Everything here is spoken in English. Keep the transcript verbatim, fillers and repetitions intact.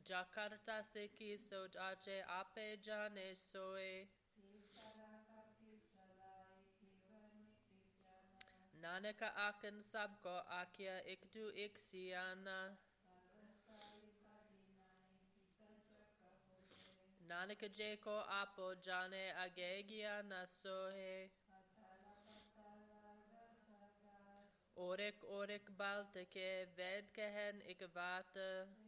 Jakarta siki sodaje ape jane soe. Nanaka akan sabko akya ikdu iksiana. Nanaka jeko apo jane agegia nasohe. Orek orek balteke vedkehen ikvata.